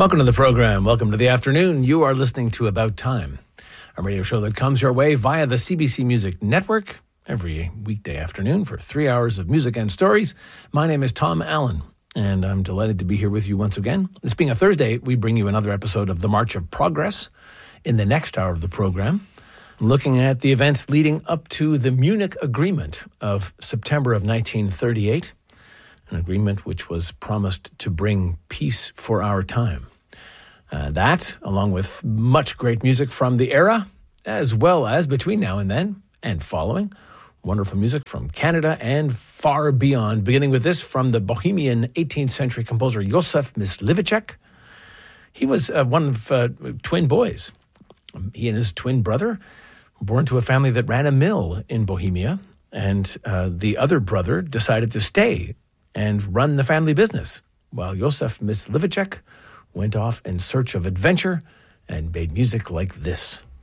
Welcome to the program. Welcome to the afternoon. You are listening to About Time, a radio show that comes your way via the CBC Music Network every weekday afternoon for 3 hours of music and stories. My name is Tom Allen, and I'm delighted to be here with you once again. This being a Thursday, we bring you another episode of The March of Progress in the next hour of the program, looking at the events leading up to the Munich Agreement of September of 1938, an agreement which was promised to bring peace for our time. That, along with much great music from the era, as well as between now and then and following, wonderful music from Canada and far beyond, beginning with this from the Bohemian 18th century composer Józef Mysliveček. He was one of twin boys. He and his twin brother were born to a family that ran a mill in Bohemia, and the other brother decided to stay and run the family business, while Józef Mysliveček went off in search of adventure and made music like this.